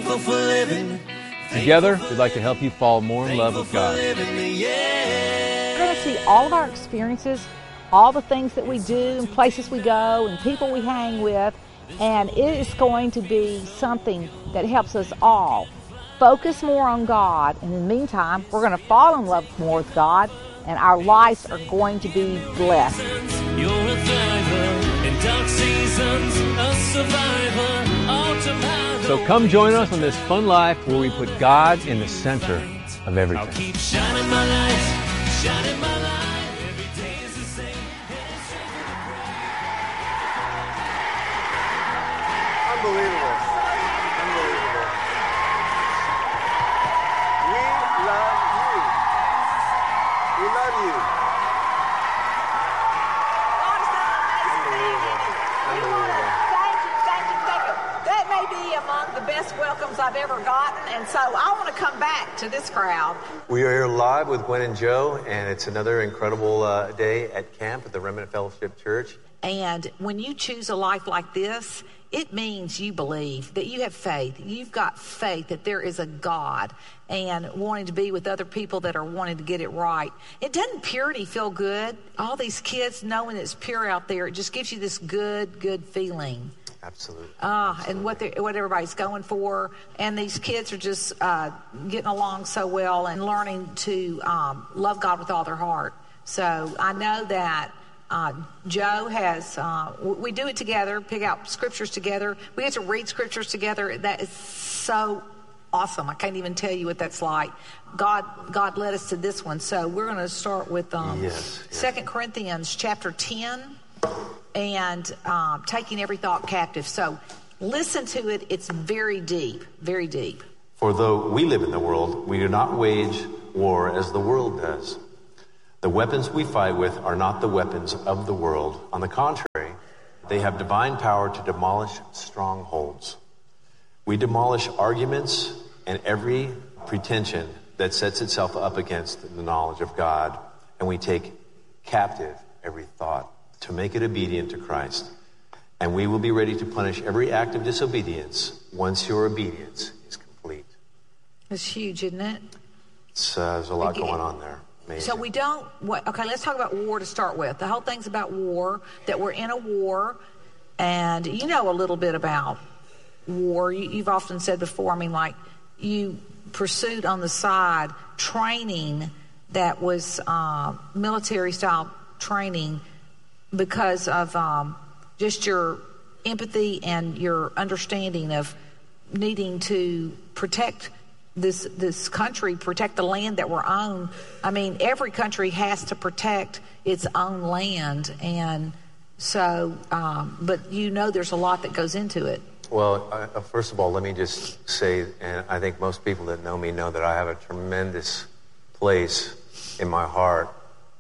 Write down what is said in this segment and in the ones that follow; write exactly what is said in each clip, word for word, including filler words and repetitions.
thankful for living. Together, we'd like to help you fall more in love with God. You're going to see all of our experiences, all the things that we do, and places we go, and people we hang with, and it is going to be something that helps us all focus more on God. And in the meantime, we're going to fall in love more with God, and our lives are going to be blessed. You're a thriver in dark seasons, a survivor, autumn high. So come join us on this fun life where we put God in the center of everything. I'll keep shining my light, shining my light. Every day is the same. Unbelievable. Unbelievable. We love you. We love you. Unbelievable. Unbelievable. Thank you, thank you, thank you. That may be among the best welcomes I've ever gotten, and so I want to come back to this crowd. We are here live with Gwen and Joe, and it's another incredible uh, day at camp at the Remnant Fellowship Church. And when you choose a life like this, it means you believe, that you have faith. You've got faith that there is a God, and wanting to be with other people that are wanting to get it right. It doesn't purity feel good? All these kids knowing it's pure out there, it just gives you this good, good feeling. Absolutely. Ah, Absolutely. and what they, what everybody's going for, and these kids are just uh, getting along so well and learning to um, love God with all their heart. So I know that uh, Joe has. Uh, we do it together, pick out scriptures together. We get to read scriptures together. That is so awesome. I can't even tell you what that's like. God, God led us to this one, so we're going to start with um, yes, yes. Second Corinthians chapter ten. And um, taking every thought captive. So listen to it. It's very deep, very deep. For though we live in the world, we do not wage war as the world does. The weapons we fight with are not the weapons of the world. On the contrary, they have divine power to demolish strongholds. We demolish arguments and every pretension that sets itself up against the knowledge of God, and we take captive every thought to make it obedient to Christ. And we will be ready to punish every act of disobedience once your obedience is complete. It's huge, isn't it? It's, uh, there's a lot Again. going on there. Amazing. So we don't, what, okay, let's talk about war to start with. The whole thing's about war, that we're in a war, and you know a little bit about war. You, you've often said before, I mean, like, you pursued on the side training that was uh, military-style training because of um, just your empathy and your understanding of needing to protect this this country, protect the land that we're on. I mean, every country has to protect its own land, and so, um, but you know there's a lot that goes into it. Well, uh, first of all, let me just say, and I think most people that know me know that I have a tremendous place in my heart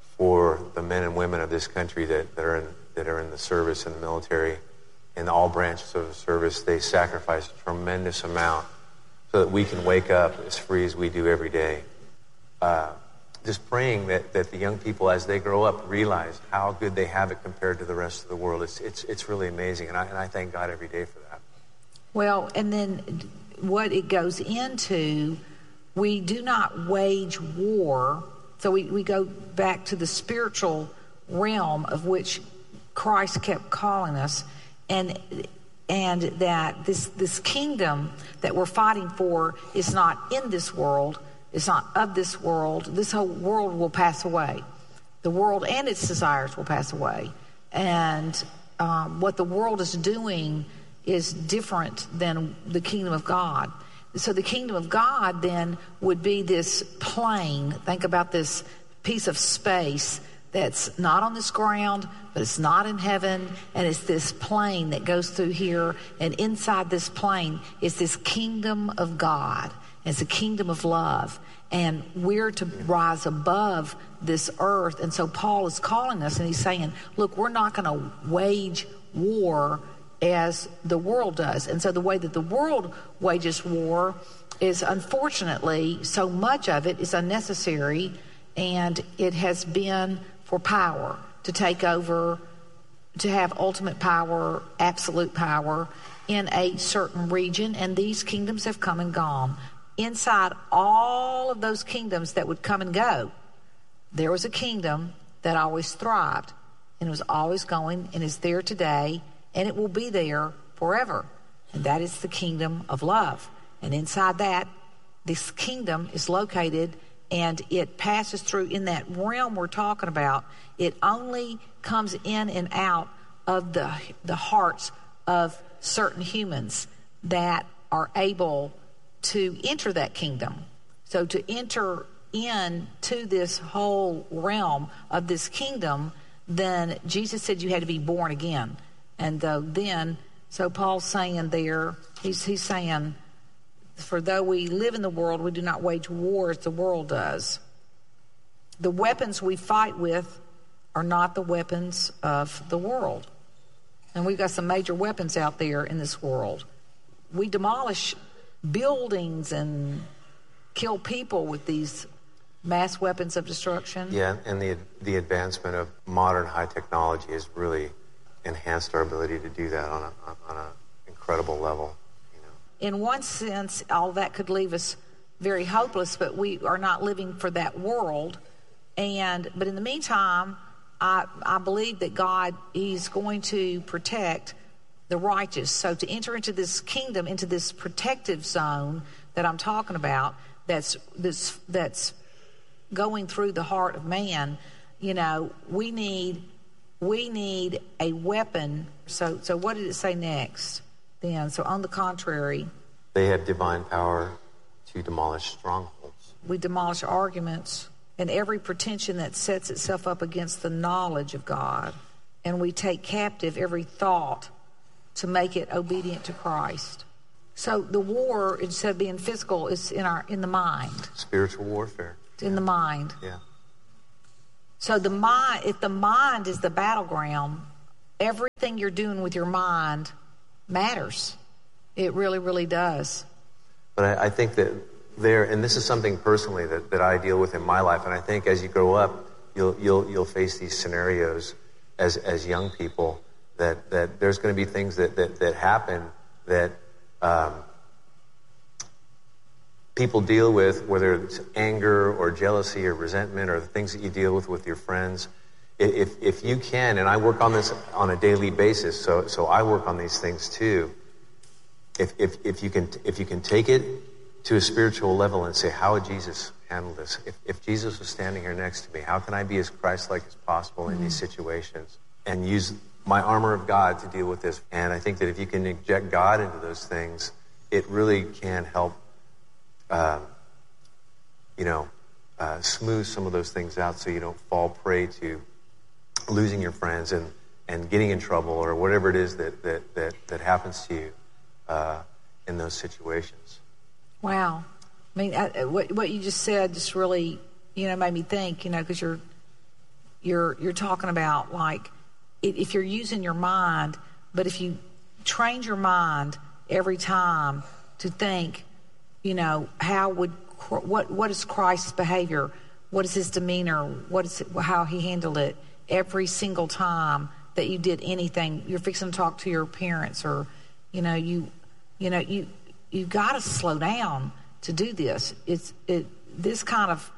for the men and women of this country that, that are in that are in the service in the military, in all branches of the service. They sacrifice a tremendous amount so that we can wake up as free as we do every day. Uh, just praying that, that the young people, as they grow up, realize how good they have it compared to the rest of the world. It's it's it's really amazing, and I and I thank God every day for that. Well, and then what it goes into, we do not wage war. So we, we go back to the spiritual realm of which Christ kept calling us, and and that this this kingdom that we're fighting for is not in this world, it's not of this world. This whole world will pass away. The world and its desires will pass away. And um, what the world is doing is different than the kingdom of God. So the kingdom of God then would be this plane. Think about this piece of space that's not on this ground, but it's not in heaven, and it's this plane that goes through here, and inside this plane is this kingdom of God. It's a kingdom of love, and we're to rise above this earth. And so Paul is calling us, and he's saying, look, we're not going to wage war as the world does. And so the way that the world wages war is, unfortunately, so much of it is unnecessary, and it has been for power, to take over, to have ultimate power, absolute power. in a certain region, and these kingdoms have come and gone. Inside all of those kingdoms that would come and go, there was a kingdom that always thrived, and it was always going, and is there today, and it will be there forever. And that is the kingdom of love. And inside that, this kingdom is located, and it passes through in that realm we're talking about. It only comes in and out of the the hearts of certain humans that are able to enter that kingdom. So to enter into this whole realm of this kingdom, then Jesus said you had to be born again. And uh, then, so Paul's saying there, he's, he's saying, for though we live in the world, we do not wage war as the world does. The weapons we fight with are not the weapons of the world. And we've got some major weapons out there in this world. We demolish buildings and kill people with these mass weapons of destruction. Yeah, and the the advancement of modern high technology has really enhanced our ability to do that on a on an incredible level. You know, in one sense, all that could leave us very hopeless, but we are not living for that world. And but in the meantime, I I believe that God, He's going to protect the righteous. So to enter into this kingdom, into this protective zone that I'm talking about, that's that's that's going through the heart of man, you know, we need we need a weapon. So so what did it say next then? So on the contrary, they have divine power to demolish strongholds. We demolish arguments and every pretension that sets itself up against the knowledge of God, and we take captive every thought to make it obedient to Christ. So the war, instead of being physical, is in our in the mind. Spiritual warfare. It's in the mind. Yeah. So the mind, if the mind is the battleground, everything you're doing with your mind matters. It really, really does. But I, I think that there, and this is something personally that, that I deal with in my life, and I think as you grow up, you'll you'll you'll face these scenarios as as young people. That, that there's going to be things that, that, that happen that um, people deal with, whether it's anger or jealousy or resentment or the things that you deal with with your friends. If if you can, and I work on this on a daily basis, so so I work on these things too. If if if you can if you can take it to a spiritual level and say, how would Jesus handle this? If if Jesus was standing here next to me, how can I be as Christ-like as possible in mm-hmm. these situations and use my armor of God to deal with this? And I think that if you can inject God into those things, it really can help, uh, you know, uh, smooth some of those things out so you don't fall prey to losing your friends and, and getting in trouble or whatever it is that, that, that, that happens to you uh, in those situations. Wow. I mean, I, what what you just said just really, you know, made me think, you know, because you're, you're, you're talking about, like, if you're using your mind, but if you trained your mind every time to think, you know, how would, what what is Christ's behavior? What is his demeanor? What is it, how he handled it? Every single time that you did anything, you're fixing to talk to your parents, or, you know, you, you know, you you've got to slow down to do this. It's it this kind of,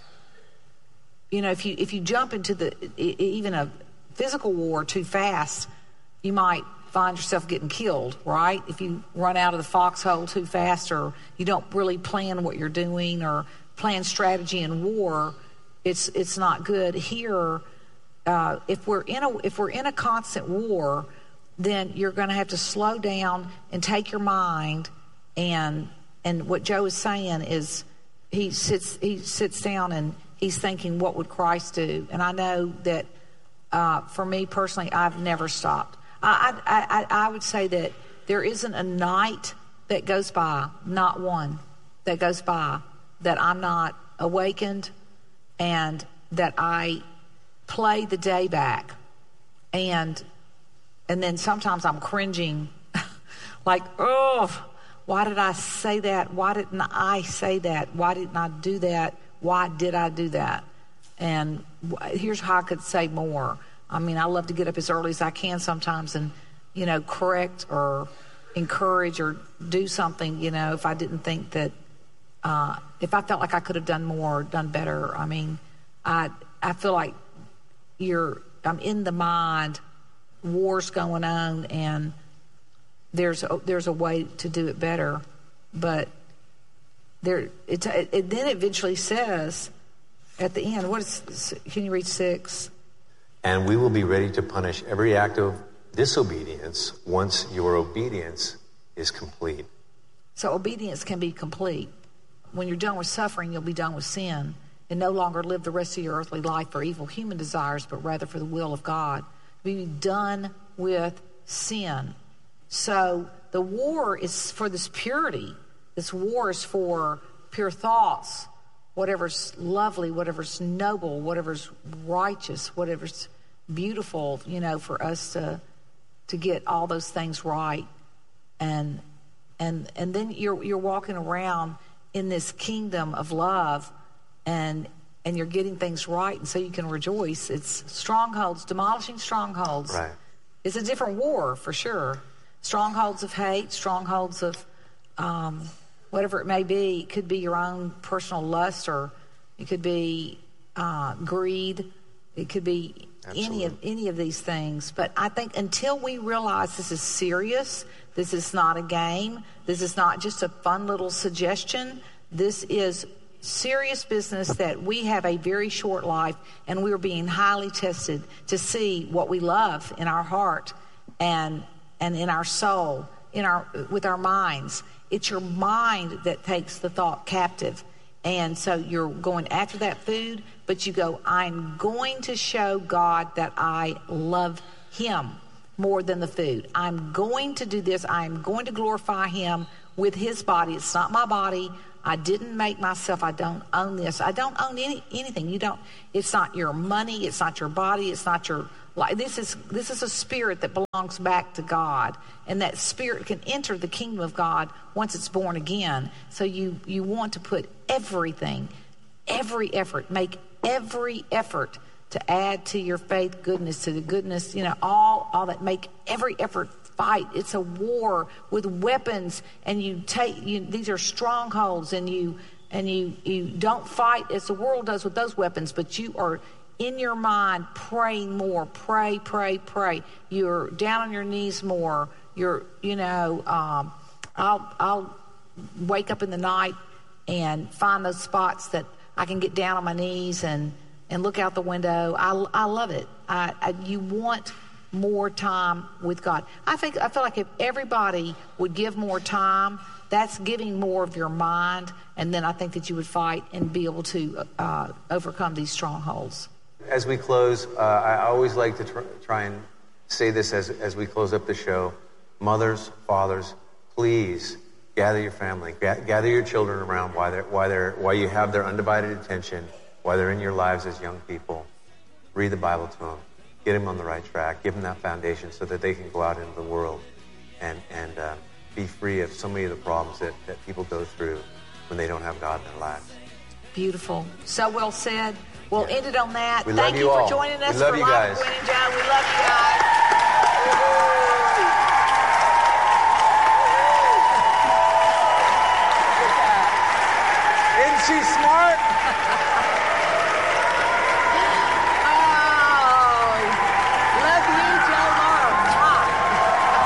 you know, if you if you jump into the even a physical war too fast, you might find yourself getting killed, right? If you run out of the foxhole too fast, or you don't really plan what you're doing or plan strategy in war, it's it's not good. Here, uh, if we're in a if we're in a constant war, then you're going to have to slow down and take your mind, and and what Joe is saying is he sits he sits down and he's thinking, what would Christ do? And I know that. Uh, for me personally, I've never stopped. I, I, I, I would say that there isn't a night that goes by, not one, that goes by, that I'm not awakened and that I play the day back. And and then sometimes I'm cringing, like, oh, why did I say that? Why didn't I say that? Why didn't I do that? Why did I do that? And here's how I could say more. I mean, I love to get up as early as I can sometimes and, you know, correct or encourage or do something, you know, if I didn't think that, uh, if I felt like I could have done more, done better. I mean, I I feel like you're, I'm in the mind, war's going on, and there's a, there's a way to do it better. But there, it, it, it then eventually says at the end, what is, can you read six? And we will be ready to punish every act of disobedience once your obedience is complete. So obedience can be complete. When you're done with suffering, you'll be done with sin and no longer live the rest of your earthly life for evil human desires, but rather for the will of God. Be done with sin. So the war is for this purity. This war is for pure thoughts, whatever's lovely, whatever's noble, whatever's righteous, whatever's beautiful, you know, for us to to get all those things right. And and and then you're you're walking around in this kingdom of love, and and you're getting things right, and so you can rejoice. It's strongholds, demolishing strongholds. Right. It's a different war for sure. Strongholds of hate, strongholds of um, whatever it may be. It could be your own personal lust, or it could be uh, greed. It could be Absolutely. any of any of these things. But I think until we realize this is serious, this is not a game, this is not just a fun little suggestion, this is serious business, that we have a very short life and we're being highly tested to see what we love in our heart and and in our soul, in our with our minds. It's your mind that takes the thought captive. And so you're going after that food, but you go, I'm going to show God that I love him more than the food. I'm going to do this. I'm going to glorify him with his body. It's not my body. I didn't make myself. I don't own this. I don't own any anything. You don't. It's not your money. It's not your body. It's not your life. This is this is a spirit that belongs back to God, and that spirit can enter the kingdom of God once it's born again. So you you want to put everything, every effort, make every effort to add to your faith goodness, to the goodness, you know, all all that. Make every effort. Fight. It's a war with weapons, and you take you, these are strongholds, and you and you you don't fight as the world does with those weapons, but you are in your mind praying more. Pray, pray, pray. You're down on your knees more. You're you know um, I'll I'll wake up in the night and find those spots that I can get down on my knees and and look out the window. I I love it. I, I you want more time with God. I think I feel like if everybody would give more time, that's giving more of your mind, and then I think that you would fight and be able to uh, overcome these strongholds. As we close, uh, I always like to tr- try and say this as as we close up the show. Mothers, fathers, please gather your family, ga- gather your children around while they're while they're while you have their undivided attention, while they're in your lives as young people. Read the Bible to them. Get them on the right track. Give them that foundation so that they can go out into the world and and uh, be free of so many of the problems that, that people go through when they don't have God in their lives. Beautiful. So well said. We'll yeah. end it on that. We Thank love you, you for all. joining us we love for you Live guys. Winning Joe. We love you guys.